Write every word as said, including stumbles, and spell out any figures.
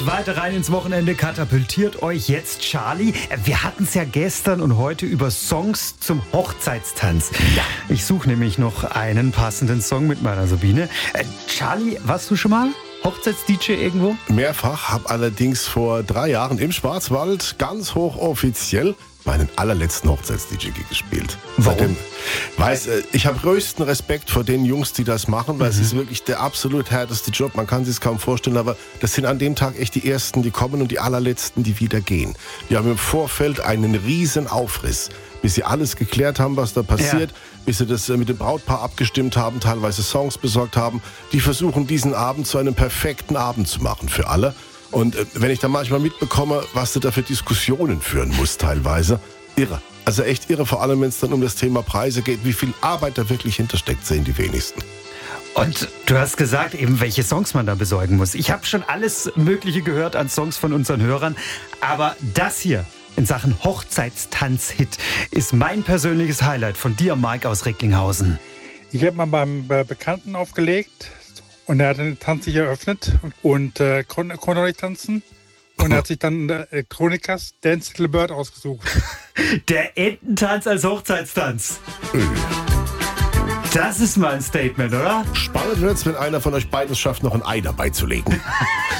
und weiter rein ins Wochenende katapultiert euch jetzt Charlie. Wir hatten es ja gestern und heute über Songs zum Hochzeitstanz. Ja. Ich suche nämlich noch einen passenden Song mit meiner Sabine. Äh, Charlie, warst du schon mal Hochzeits-D J irgendwo? Mehrfach, habe allerdings vor drei Jahren im Schwarzwald ganz hochoffiziell meinen allerletzten Hochzeits-D J-Gig gespielt. Warum? Seitdem, weiß, ich habe größten Respekt vor den Jungs, die das machen, weil mhm. es ist wirklich der absolut härteste Job. Man kann sich es kaum vorstellen, aber das sind an dem Tag echt die Ersten, die kommen und die allerletzten, die wieder gehen. Die haben im Vorfeld einen riesen Aufriss, bis sie alles geklärt haben, was da passiert, ja. bis sie das mit dem Brautpaar abgestimmt haben, teilweise Songs besorgt haben. Die versuchen, diesen Abend zu einem perfekten Abend zu machen für alle. Und äh, wenn ich dann manchmal mitbekomme, was du da für Diskussionen führen musst teilweise, irre. Also echt irre, vor allem wenn es dann um das Thema Preise geht, wie viel Arbeit da wirklich hintersteckt, sehen die wenigsten. Und du hast gesagt, eben welche Songs man da besorgen muss. Ich habe schon alles Mögliche gehört an Songs von unseren Hörern, aber das hier in Sachen Hochzeitstanz-Hit ist mein persönliches Highlight von dir, Mike aus Recklinghausen. Ich habe mal beim Bekannten aufgelegt. Und er hat den Tanz sich eröffnet und äh, konnte, konnte nicht tanzen. Und er hat sich dann äh, Elektronikers Dance Little Bird ausgesucht. Der Ententanz als Hochzeitstanz. Das ist mal ein Statement, oder? Spannend wird's, wenn einer von euch beiden es schafft, noch ein Ei dabei zu legen.